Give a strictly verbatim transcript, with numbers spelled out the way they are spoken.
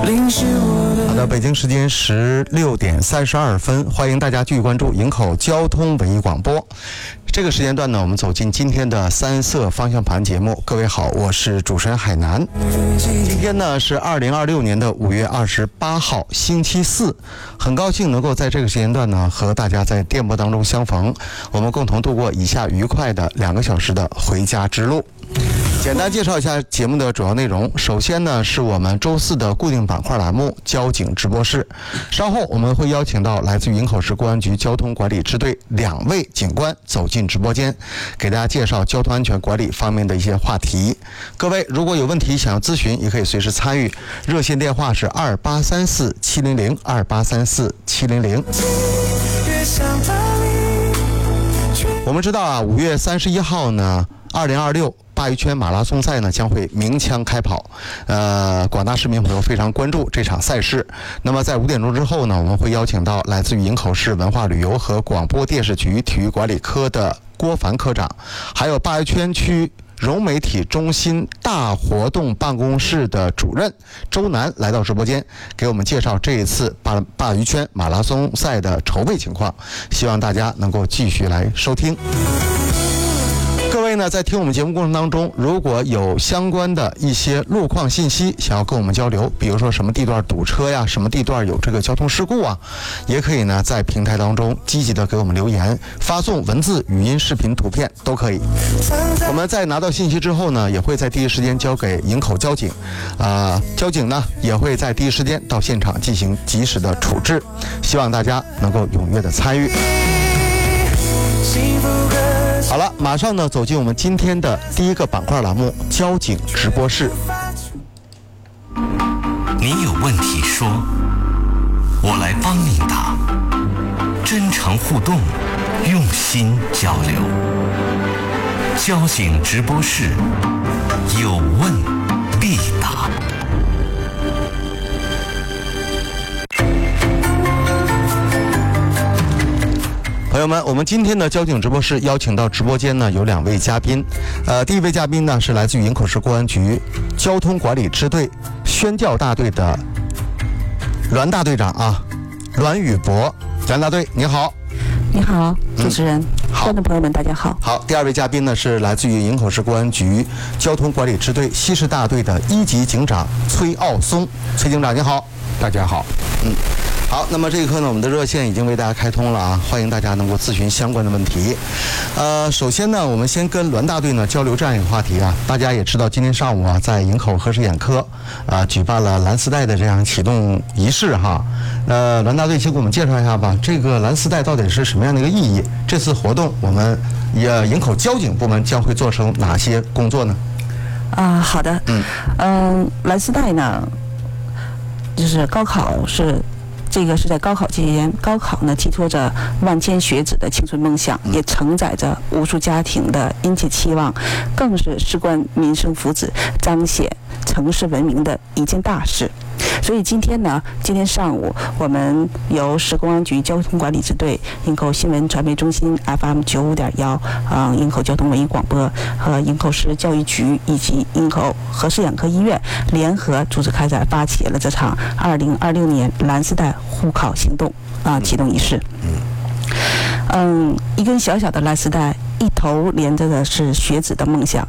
好的，北京时间十六点三十二分，欢迎大家继续关注营口交通文艺广播。这个时间段呢，我们走进今天的三色方向盘节目。各位好，我是主持人海南。今天呢是二零二六年的五月二十八号，星期四。很高兴能够在这个时间段呢和大家在电波当中相逢，我们共同度过以下愉快的两个小时的回家之路。简单介绍一下节目的主要内容。首先呢，是我们周四的固定板块栏目交警直播室。稍后我们会邀请到来自于营口市公安局交通管理支队两位警官走进直播间，给大家介绍交通安全管理方面的一些话题。各位如果有问题想要咨询，也可以随时参与，热线电话是二八三四七零零二八三四七零零。我们知道啊，五月三十一号呢，二零二六鲅鱼圈马拉松赛呢将会鸣枪开跑，呃，广大市民朋友非常关注这场赛事。那么在五点钟之后呢，我们会邀请到来自于营口市文化旅游和广播电视局体育管理科的郭凡科长，还有鲅鱼圈区融媒体中心大活动办公室的主任周楠来到直播间，给我们介绍这一次鲅鲅鱼圈马拉松赛的筹备情况。希望大家能够继续来收听。各位呢，在听我们节目过程当中，如果有相关的一些路况信息想要跟我们交流，比如说什么地段堵车呀，什么地段有这个交通事故啊，也可以呢在平台当中积极的给我们留言，发送文字、语音、视频、图片都可以。我们在拿到信息之后呢，也会在第一时间交给营口交警，啊、呃，交警呢也会在第一时间到现场进行及时的处置。希望大家能够踊跃的参与。好了，马上呢走进我们今天的第一个板块栏目交警直播室。 你有问题说，我来帮你答，真诚互动，用心交流。交警直播室，有问必答。 朋友们，我们今天的交警直播室邀请到直播间呢有两位嘉宾，呃，第一位嘉宾呢是来自于营口市公安局交通管理支队宣教大队的栾大队长啊，栾宇博，栾大队你好。 你好，主持人， 好， 观众朋友们，大家好。 好，第二位嘉宾呢是来自于营口市公安局交通管理支队西市大队的一级警长崔奥松，崔警长你好。 大家好。 嗯。好，那么这一刻呢，我们的热线已经为大家开通了啊，欢迎大家能够咨询相关的问题。呃，首先呢，我们先跟栾大队呢交流这样一个话题啊，大家也知道，今天上午啊，在营口和氏眼科啊举办了蓝丝带的这样启动仪式哈。呃，栾大队先给我们介绍一下吧，这个蓝丝带到底是什么样的一个意义？这次活动我们也营口交警部门将会做成哪些工作呢？ 啊、呃，好的， 嗯嗯、呃，蓝丝带呢，就是高考是。这个是在高考期间，高考呢寄托着万千学子的青春梦想，也承载着无数家庭的殷切期望，更是事关民生福祉、彰显城市文明的一件大事。所以今天呢，今天上午我们由市公安局交通管理支队、营口新闻传媒中心 F M 九五点幺、嗯，营口交通文艺广播和营口市教育局以及营口和氏眼科医院联合组织开展，发起了这场二零二六年蓝丝带护考行动啊启动仪式。嗯，一根小小的蓝丝带，一头连着的是学子的梦想，